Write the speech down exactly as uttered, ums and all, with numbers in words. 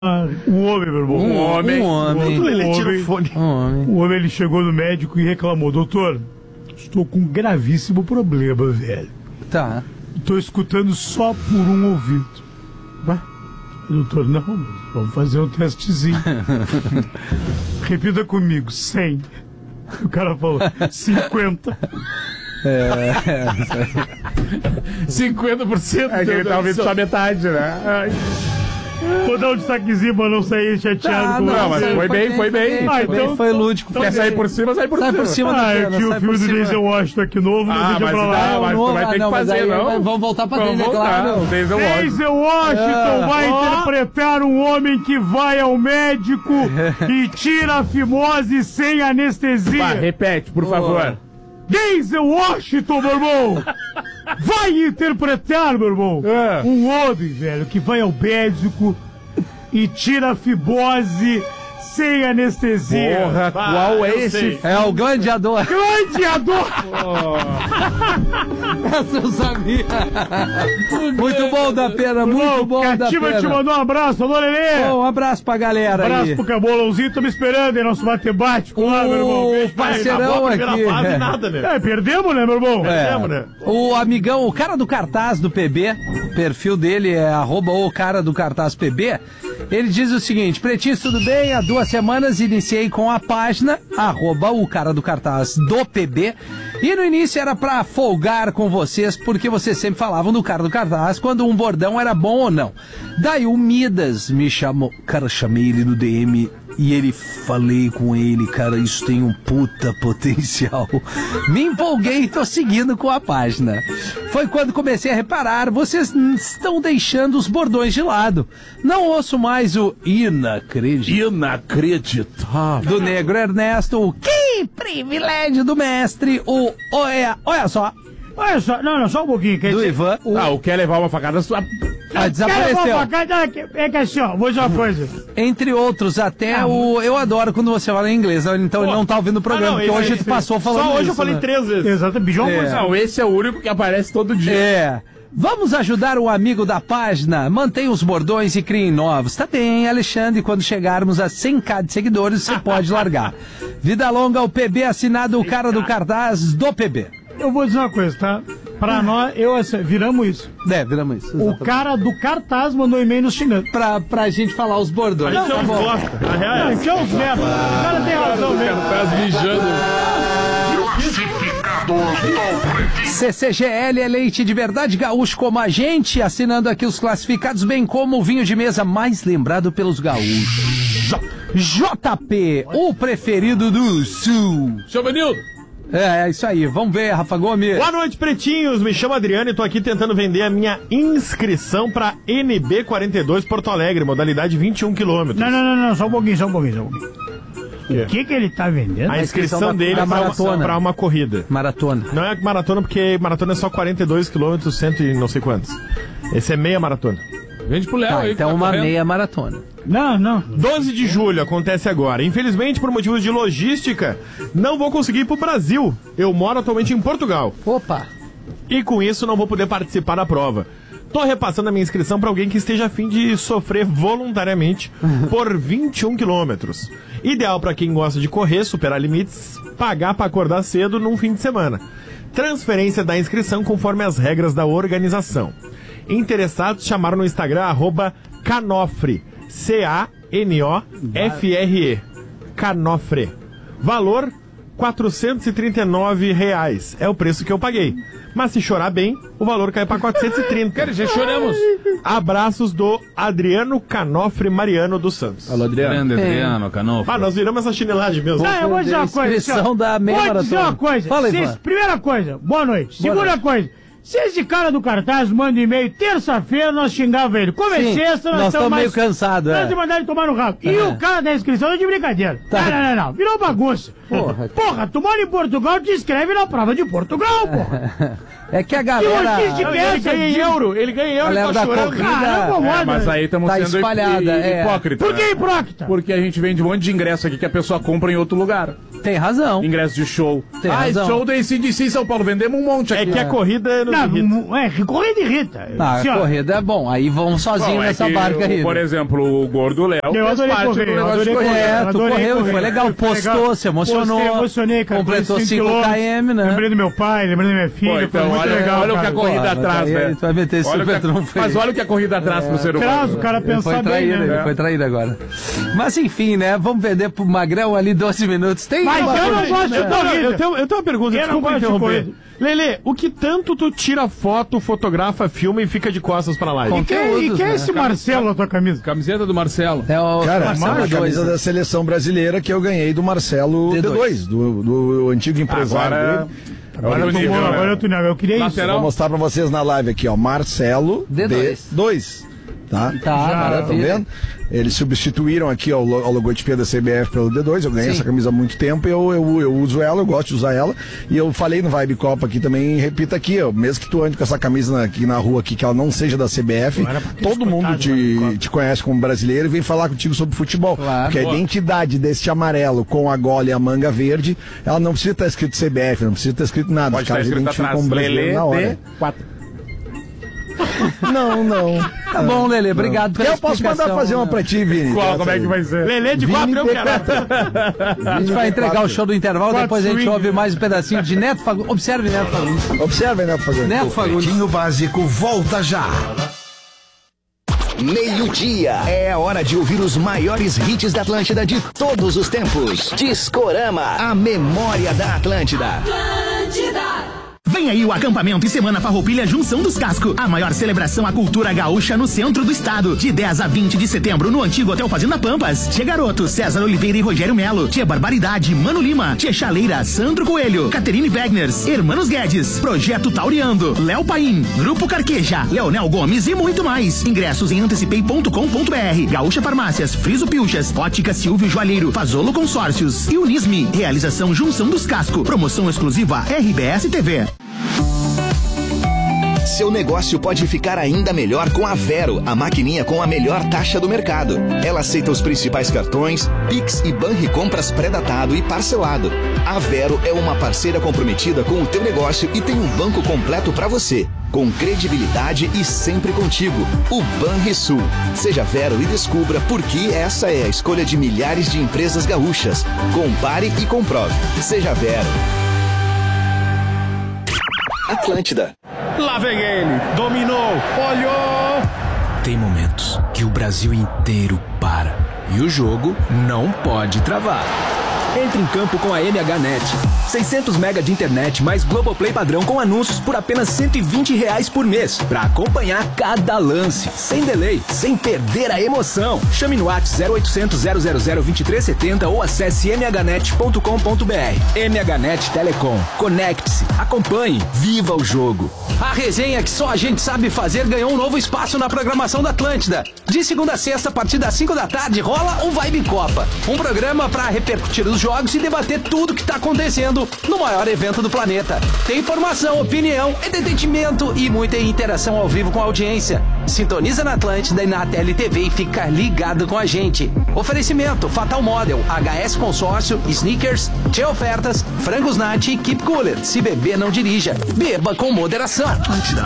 Um homem, meu irmão. Um homem. Um homem. Um Ele homem. tira o fone. Um homem. O homem, ele chegou no médico e reclamou: doutor, estou com um gravíssimo problema, velho. Tá. Estou escutando só por um ouvido. Ué? Doutor, não, vamos fazer um testezinho. Repita comigo, cem. O cara falou, cinquenta. É. cinquenta por cento. É que ele tá ouvindo só metade, né? Ai. Vou dar um destaquezinho pra não sair chateado Tá, com não, mas foi, foi bem, bem, foi bem. Ah, foi, então, bem. Foi lúdico. Então, quer sair por cima, sai por sai cima. por cima Ah, da eu pena, tinha o sai filme por do cima. Denzel Washington aqui novo, não Ah, deixa mas pra lá. não, mas tu vai ter que não, mas fazer, aí, não. Vamos voltar pra Vamos dele, é voltar. claro. Denzel Washington. Denzel Washington Ah. vai Ó. interpretar um homem que vai ao médico e tira a fimose sem anestesia. Vai, repete, por favor. Denzel Washington, meu irmão! Vai interpretar, meu irmão, É. um homem, velho, que vai ao médico e tira a fimose sem anestesia. Porra, qual é esse? É o gladiador. Gladiador! Essa eu sabia. Muito bom da pena, muito Irmão, bom da Cativa pena. te mandou um abraço, alô, Lelê! Bom, um abraço pra galera abraço aí. pro Cabolãozinho, tô me esperando, é nosso matemático lá, meu irmão. O Beijo pra ele. parceirão aqui. Fase, nada, né? É, perdemos, né, meu irmão? É. Perdemos, né? O amigão, o cara do cartaz do P B, o perfil dele é arroba o cara do cartaz P B, ele diz o seguinte: Pretinhos, tudo bem? Há duas semanas iniciei com a página arroba o cara do cartaz do P B, e no início era pra folgar com vocês, porque vocês sempre falavam do cara do cartaz quando um bordão era bom ou não. Daí o Midas me chamou, cara, chamei ele no D M e ele, falei com ele, cara, isso tem um puta potencial. Me empolguei e tô seguindo com a página. Foi quando comecei a reparar, vocês estão deixando os bordões de lado. Não ouço mais o inacreditável Inacreditável. do Negro Ernesto, o que privilégio do mestre, o olha, olha só, Olha só, não, não, só um pouquinho. Quer do dizer, Ivan, o, Ah, o quer levar uma facada sua. ah, desapareceu. Cara, cara, cara, é que assim, ó, vou dizer uma coisa. Entre outros, até o. Eu adoro quando você fala em inglês, então ele não tá ouvindo o programa, Ah, não, porque esse- hoje esse- tu passou falando Só hoje isso, eu falei né? três vezes. Exato, bijão, É. coisa. Não, esse é o único que aparece todo dia. É. Vamos ajudar o amigo da página. Mantenha os bordões e criem novos. Tá bem, Alexandre. Quando chegarmos a cem mil de seguidores, você pode largar. Vida longa, o P B assinado, o cara do cartaz do P B. Eu vou dizer uma coisa, tá? Pra nós, eu, assim, viramos isso. É, viramos isso. O exatamente. cara do cartaz mandou um e-mail nos xingando. Pra, pra gente falar os bordões. Isso é Tá um bom. bosta. A real é Não, essa. que é uns merda. O cara tem razão mesmo. Cartaz mijando. C C G L é leite de verdade gaúcho como a gente, assinando aqui os classificados, bem como o vinho de mesa mais lembrado pelos gaúchos. J P, o preferido do Sul. Seu Benildo. É, é isso aí. Vamos ver, Rafa Gomes. Boa noite, pretinhos. Me chamo Adriano e tô aqui tentando vender a minha inscrição pra N B quarenta e dois Porto Alegre, modalidade vinte e um quilômetros. Não, não, não, não, só um pouquinho, só um pouquinho, só um pouquinho. quê? O que que ele tá vendendo? A inscrição da- dele da é pra uma, maratona. pra uma corrida. Maratona. Não é maratona porque maratona é só quarenta e dois quilômetros, cento e não sei quantos. Esse é meia maratona. Vende pro Léo Tá, aí. que então tá uma correndo. meia maratona. Não, não. doze de julho acontece agora. Infelizmente, por motivos de logística, não vou conseguir ir pro Brasil. Eu moro atualmente em Portugal. Opa! E com isso não vou poder participar da prova. Tô repassando a minha inscrição para alguém que esteja a fim de sofrer voluntariamente por vinte e um quilômetros. Ideal para quem gosta de correr, superar limites, pagar para acordar cedo num fim de semana. Transferência da inscrição conforme as regras da organização. Interessados chamaram no Instagram arroba Canofre. C A N O F R E. Canofre. Valor quatrocentos e trinta e nove reais. É o preço que eu paguei. Mas se chorar bem, o valor cai para quatrocentos e trinta. Cara, já choramos. Abraços do Adriano Canofre Mariano dos Santos. Alô, Adriano. Adriano, Canofre. Ah, nós viramos essa chinelagem mesmo. Não, eu vou dizer uma coisa. Inscrição senhor. da meia Vou dizer maratona. uma coisa. Fala aí, Se- Ivan. primeira coisa, boa noite. Boa Segunda noite. coisa, se esse cara do cartaz manda um e-mail, terça-feira nós xingava ele. Como é Sim, sexta, nós, nós estamos estamos mais... meio cansados, Nós é. de mandar ele tomar no rabo. E É. o cara da inscrição é de brincadeira. Tá. Não, não, não, não. Virou bagunça. Porra. Porra, tu mora em Portugal, te inscreve na prova de Portugal, porra. É que a Que galera... logística é Ele essa? ganha em euro, ele ganha em euro e Galera tá da chorando. corrida- Caramba, É, moda. mas aí estamos Tá sendo espalhada, hip- é. hipócritas. Por que né? hipócrita? Porque a gente vende um monte de ingresso aqui que a pessoa compra em outro lugar. Tem razão. Ingresso de show. Tem ah, razão. show do A C D C em São Paulo. Vendemos um monte É aqui. que a corrida é no Não, me irrita. não, é, corrida irrita. Ah, Assim, a ó, corrida é bom. Aí vão sozinho Bom, é nessa que, barca aí. Por né? exemplo, o Gordo Léo Eu fez adorei parte correr, do eu negócio de adorei correr. correr. É, tu adorei correu, correr. foi legal, Foi postou, legal. se emocionou. Postei, emocionei, cara. Completou corri cinco quilômetros. quilômetros, né? Lembrei do meu pai, lembrei da minha filha. Pô, foi então, muito olha, legal, olha o que cara. a corrida Pô, traz, aí, né? tu vai meter esse Olha o super que a- trunfo aí. Mas olha o que a corrida traz pro ser Traz humano. o cara Ele foi pensar bem, traído, né? ele foi traído agora. Mas enfim, né? Vamos vender pro Magrão ali doze minutos. Tem Mas uma eu não coisa, gosto né? de Eu, não, corrida. eu, tenho, eu tenho uma pergunta, Eu não desculpa gosto de interromper. corrida. Lelê, o que tanto tu tira foto, fotografa, filma e fica de costas pra live? E quem, e Conteúdos, quem é né? esse Marcelo na tua camisa? Camiseta do Marcelo. É o Cara, Marcelo a dois, camisa né? da seleção brasileira que eu ganhei do Marcelo D D dois. dois, do, do antigo empresário Agora, dele. Agora eu outro tô nível, bom, né? agora eu tô nível. Eu queria isso. Lateral. Vou mostrar pra vocês na live aqui, ó. Marcelo D dois. D dois. Tá? Tá, Tá maravilha. vendo? Eles substituíram aqui ó, o lo- a logotipia da C B F pelo D dois. Eu ganhei Sim. essa camisa há muito tempo e eu, eu, eu uso ela, eu gosto de usar ela. E eu falei no Vibe Copa aqui também, repito aqui, ó, mesmo que tu ande com essa camisa na- aqui na rua aqui, que ela não seja da C B F, Era pra ter todo mundo escutado o Vibe te, Copa. te conhece como brasileiro e vem falar contigo sobre futebol. Claro. Porque a Boa. identidade deste amarelo com a gola e a manga verde, ela não precisa estar escrito C B F, não precisa estar escrito nada. Pode Os caras estar escrito identificam atrás. como brasileiro Lelê na hora. D quatro. Não, não. Tá bom, Lelê, obrigado pela Eu posso mandar explicação, fazer uma né? pra ti, Vini. Qual? Essa Como é que aí. vai ser? Lelê de Vini quatro, eu D quero. A gente vai entregar o show do intervalo, Quatro depois a gente swing. ouve mais um pedacinho de Neto Fagundes. Observe Neto Fagundes. Observem, né, fazer. Neto Fagundes. Pretinho Básico volta já. Meio-dia. É a hora de ouvir os maiores hits da Atlântida de todos os tempos. Discorama, a memória da Atlântida. Vem aí o acampamento e Semana Farroupilha Junção dos Casco, a maior celebração à cultura gaúcha no centro do estado. De dez a vinte de setembro no antigo Hotel Fazenda Pampas. Tia Garoto, César Oliveira e Rogério Melo. Tia Barbaridade, Mano Lima. Tia Chaleira, Sandro Coelho. Caterine Wegners, Hermanos Guedes. Projeto Tauriando, Léo Paim. Grupo Carqueja, Leonel Gomes e muito mais. Ingressos em antecipei ponto com ponto br. Gaúcha Farmácias, Friso Pilchas, Ótica Silvio Joalheiro, Fazolo Consórcios e Unisme. Realização Junção dos Casco. Promoção exclusiva R B S T V. Seu negócio pode ficar ainda melhor com a Vero, a maquininha com a melhor taxa do mercado. Ela aceita os principais cartões, Pix e Banricompras pré-datado e parcelado. A Vero é uma parceira comprometida com o teu negócio e tem um banco completo para você, com credibilidade e sempre contigo. O Banrisul. Seja Vero e descubra por que essa é a escolha de milhares de empresas gaúchas. Compare e comprove. Seja Vero. Atlântida. Lá vem ele, dominou, olhou. Tem momentos que o Brasil inteiro para e o jogo não pode travar. Entre em campo com a M H Net. seiscentos mega de internet mais Globoplay padrão com anúncios por apenas cento e vinte reais por mês. Pra acompanhar cada lance, sem delay, sem perder a emoção. Chame no WhatsApp zero oitocentos, zero zero zero, vinte e três setenta ou acesse m h net ponto com ponto b r. M H Net Telecom. Conecte-se, acompanhe, viva o jogo. A resenha que só a gente sabe fazer ganhou um novo espaço na programação da Atlântida. De segunda a sexta, a partir das cinco da tarde, rola o Vibe Copa. Um programa para repercutir os jogos e debater tudo que tá acontecendo no maior evento do planeta. Tem informação, opinião, entretenimento e muita interação ao vivo com a audiência. Sintoniza na Atlântida e na Tele T V e fica ligado com a gente. Oferecimento Fatal Model, H S Consórcio, Sneakers, Tchê Ofertas, Frangos Nat e Keep Cooler. Se beber, não dirija. Beba com moderação. Atlântida.